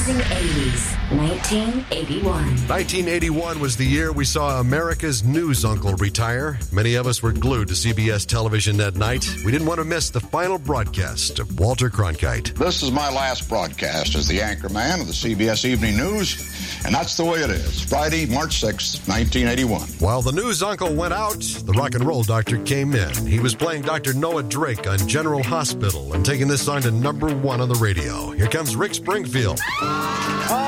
Amazing 80s, 1981. 1981 was the year we saw America's news uncle retire. Many of us were glued to CBS television that night. We didn't want to miss the final broadcast of Walter Cronkite. This is my last broadcast as the anchor man of the CBS Evening News, and that's the way it is. Friday, March 6th, 1981. While the news uncle went out, the rock and roll doctor came in. He was playing Dr. Noah Drake on General Hospital and taking this song to #1 on the radio. Here comes Rick Springfield. Oh,